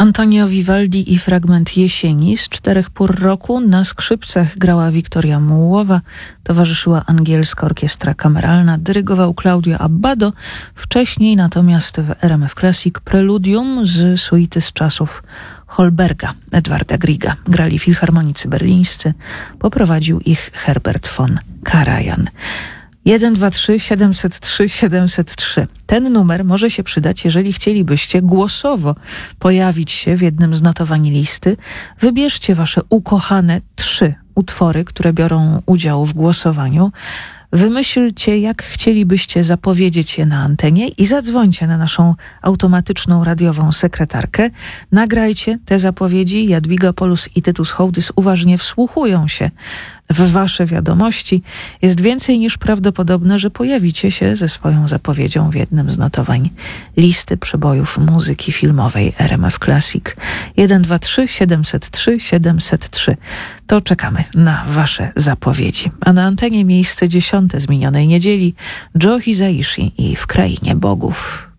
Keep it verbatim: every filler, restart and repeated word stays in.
Antonio Vivaldi i fragment Jesieni z czterech pór roku. Na skrzypcach grała Wiktoria Mułowa, towarzyszyła angielska orkiestra kameralna, dyrygował Claudio Abbado. Wcześniej natomiast w R M F Classic preludium z suity z czasów Holberga, Edwarda Grieга. Grali filharmonicy berlińscy, poprowadził ich Herbert von Karajan. jeden dwa trzy siedem zero trzy siedem zero trzy. Ten numer może się przydać, jeżeli chcielibyście głosowo pojawić się w jednym z notowań listy. Wybierzcie wasze ukochane trzy utwory, które biorą udział w głosowaniu. Wymyślcie, jak chcielibyście zapowiedzieć je na antenie i zadzwońcie na naszą automatyczną radiową sekretarkę. Nagrajcie te zapowiedzi. Jadwiga Polus i Tytus Hołdys uważnie wsłuchują się w wasze wiadomości. Jest więcej niż prawdopodobne, że pojawicie się ze swoją zapowiedzią w jednym z notowań listy przebojów muzyki filmowej R M F Classic. jeden dwa trzy siedem zero trzy siedem zero trzy. To czekamy na wasze zapowiedzi. A na antenie miejsce dziesiąte z minionej niedzieli. Joe Hisaishi i W krainie bogów.